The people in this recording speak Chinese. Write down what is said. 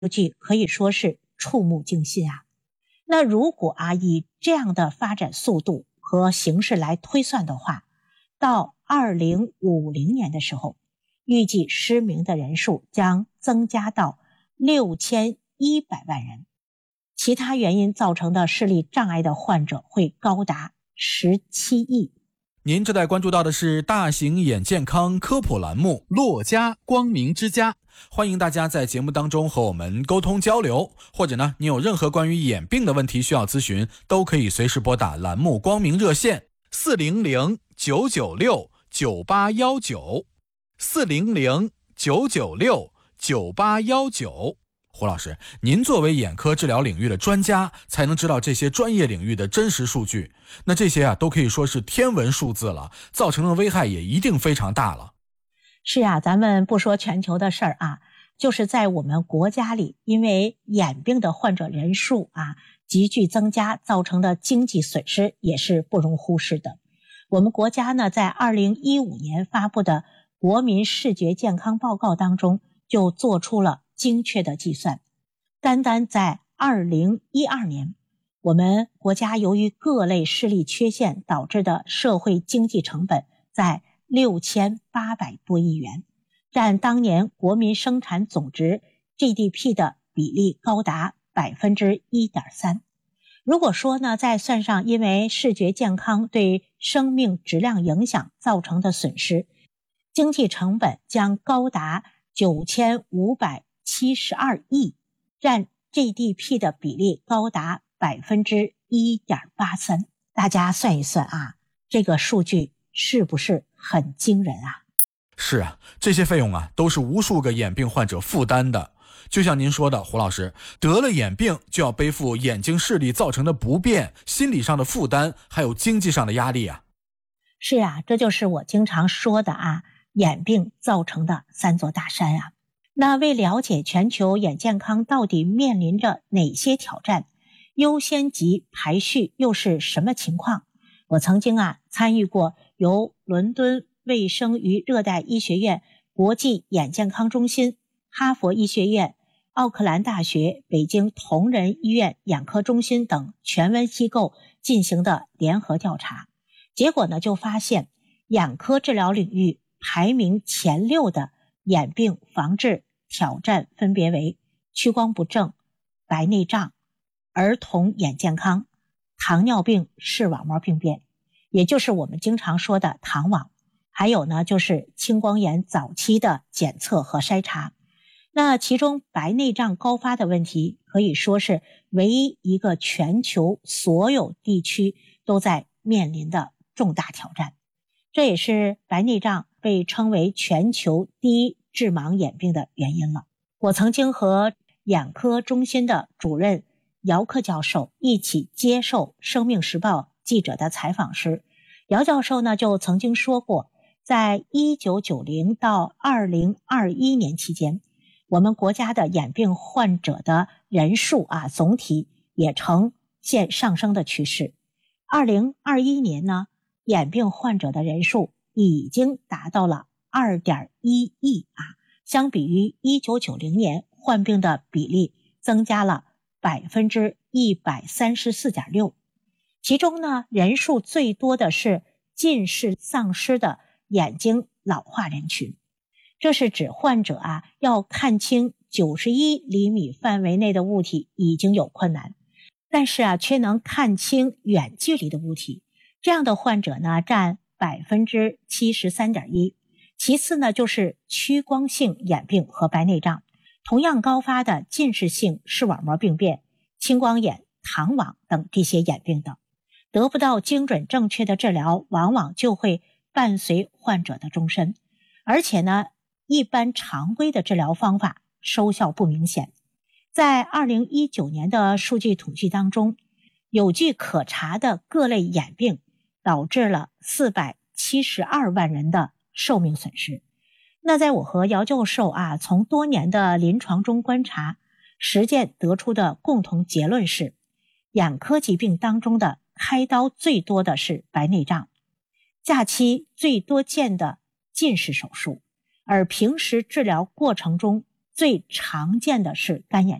数据可以说是触目惊心啊。那如果以这样的发展速度和形势来推算的话，到2050年的时候，预计失明的人数将增加到6100万人，其他原因造成的视力障碍的患者会高达17亿。 您正在关注到的是大型眼健康科普栏目《 洛家光明之家》， 欢迎大家在节目当中和我们沟通交流，或者呢，你有任何关于眼病的问题需要咨询，都可以随时拨打栏目光明热线 400-996-9819 400-996-9819。 胡老师，您作为眼科治疗领域的专家，才能知道这些专业领域的真实数据。那这些都可以说是天文数字了，造成的危害也一定非常大了。 是啊，咱们不说全球的事儿就是在我们国家里，因为眼病的患者人数急剧增加，造成的经济损失也是不容忽视的。我们国家呢，在2015年发布的国民视觉健康报告当中，就做出了精确的计算。单单在2012年，我们国家由于各类视力缺陷导致的社会经济成本在6800多亿元，占当年国民生产总值 GDP 的比例高达 1.3%。 如果说呢，再算上因为视觉健康对生命质量影响造成的损失，经济成本将高达9572亿，占 GDP 的比例高达 1.83%。 大家算一算这个数据是不是很惊人啊？ 是啊，这些费用都是无数个眼病患者负担的。就像您说的，胡老师，得了眼病就要背负眼睛视力造成的不便、心理上的负担，还有经济上的压力啊。 是啊，这就是我经常说的眼病造成的3座大山啊。那为了解全球眼健康到底面临着哪些挑战，优先级排序又是什么情况，我曾经参与过由伦敦卫生与热带医学院国际眼健康中心、哈佛医学院、奥克兰大学、北京同仁医院眼科中心等权威机构进行的联合调查。结果呢，就发现眼科治疗领域排名前6的眼病防治挑战分别为屈光不正、白内障、儿童眼健康、糖尿病视网膜病变，也就是我们经常说的糖网，还有呢就是青光眼早期的检测和筛查。那其中白内障高发的问题可以说是唯一一个全球所有地区都在面临的重大挑战，这也是白内障被称为全球第一致盲眼病的原因了。我曾经和眼科中心的主任姚克教授一起接受生命时报记者的采访时，姚教授呢就曾经说过，在1990到2021年期间，我们国家的眼病患者的人数总体也呈现上升的趋势。2021年呢，眼病患者的人数已经达到了 2.1 亿相比于1990年患病的比例增加了 134.6%。 其中呢，人数最多的是近视丧失的眼睛老化人群，这是指患者要看清91厘米范围内的物体已经有困难，但是却能看清远距离的物体，这样的患者呢占 73.1%。 其次呢就是屈光性眼病和白内障，同样高发的近视性视网膜病变、青光眼、糖网等这些眼病等，得不到精准正确的治疗，往往就会伴随患者的终身。而且呢，一般常规的治疗方法收效不明显。在2019年的数据统计当中，有据可查的各类眼病导致了472万人的寿命损失。那在我和姚教授从多年的临床中观察实践得出的共同结论是，眼科疾病当中的开刀最多的是白内障，假期最多见的近视手术，而平时治疗过程中最常见的是干眼